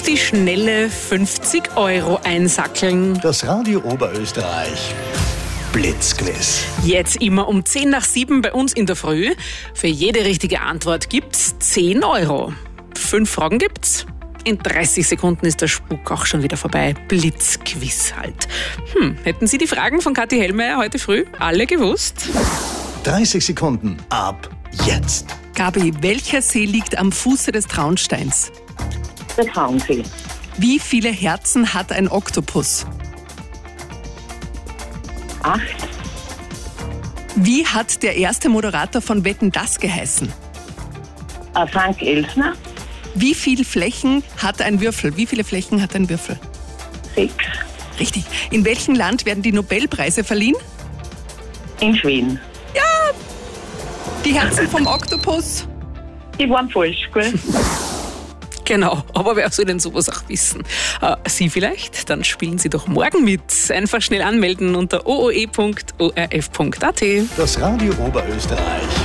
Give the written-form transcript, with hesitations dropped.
auf die schnelle 50 € einsackeln. Das Radio Oberösterreich Blitzquiz. Jetzt immer um 6:10 bei uns in der Früh. Für jede richtige Antwort gibt's 10 €. 5 Fragen gibt's. In 30 Sekunden ist der Spuk auch schon wieder vorbei. Blitzquiz halt. Hätten Sie die Fragen von Kathi Hellmeier heute früh alle gewusst? 30 Sekunden ab jetzt. Gabi, welcher See liegt am Fuße des Traunsteins? Der Traunsee. Wie viele Herzen hat ein Oktopus? 8. Wie hat der erste Moderator von Wetten, dass geheißen? Frank Elsner. Wie viele Flächen hat ein Würfel? Wie viele Flächen hat ein Würfel? 6. Richtig. In welchem Land werden die Nobelpreise verliehen? In Schweden. Die Herzen vom Oktopus. Die waren falsch, gell? Genau, aber wer soll denn sowas auch wissen? Sie vielleicht? Dann spielen Sie doch morgen mit. Einfach schnell anmelden unter ooe.orf.at. Das Radio Oberösterreich